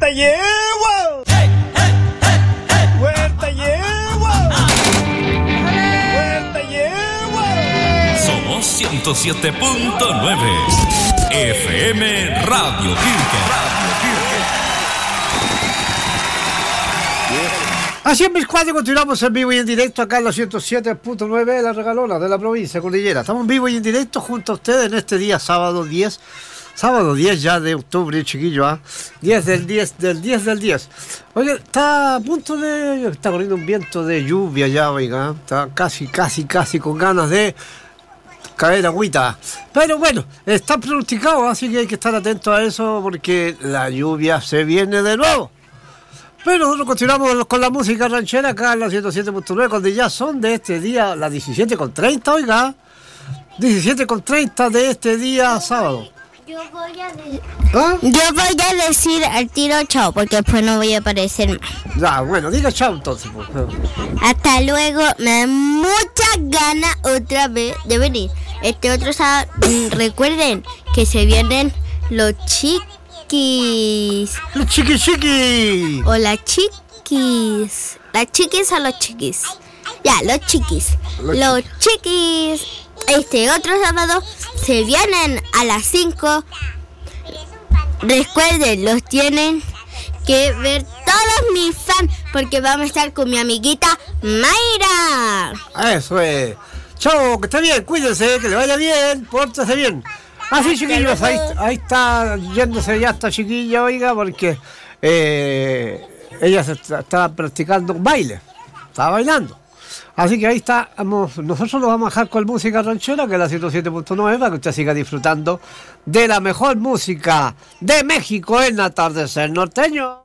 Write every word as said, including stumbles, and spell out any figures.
¡Vuelta llevo! ¡Hey, hey, hey, hey! ¡Vuelta llevo! ¡Vuelta llevo! Somos ciento siete punto nueve F M Radio Pirque. Así en mis cuadros continuamos en vivo y en directo acá en la ciento siete punto nueve de la Regalona de la provincia Cordillera. Estamos en vivo y en directo junto a ustedes en este día sábado diez, sábado diez ya de octubre, chiquillo, ¿ah? diez del diez del diez del diez. Oye, está a punto de... está corriendo un viento de lluvia ya, oiga, ¿eh? Está casi, casi, casi con ganas de caer agüita. Pero bueno, está pronosticado, así que hay que estar atentos a eso porque la lluvia se viene de nuevo. Pero nosotros continuamos con la música ranchera acá en la ciento siete punto nueve, cuando ya son de este día las diecisiete con treinta, oiga. diecisiete con treinta de este día sábado. Yo voy a, de- ¿Ah? Yo voy a decir al tiro chao, porque después no voy a aparecer más. Ya, bueno, diga chao entonces. Pues. Hasta luego, me da muchas ganas otra vez de venir. Este otro sábado, mm, recuerden que se vienen los chiquis. ¡Los chiqui chiqui! O las chiquis. ¿Las chiquis o los chiquis? Ya, los chiquis. Los Los chiquis. Este otro sábado se vienen a las cinco. Recuerden, los tienen que ver todos mis fans, porque vamos a estar con mi amiguita Mayra. Eso es. Chao, que esté bien, cuídense, que le vaya bien, pórtese bien. Así, chiquillos, ahí, ahí está yéndose ya esta chiquilla, oiga, porque eh, ella se está, está practicando un baile, estaba bailando. Así que ahí está, vamos, nosotros nos vamos a dejar con música ranchera, que es la ciento siete punto nueve, para que usted siga disfrutando de la mejor música de México en Atardecer Norteño.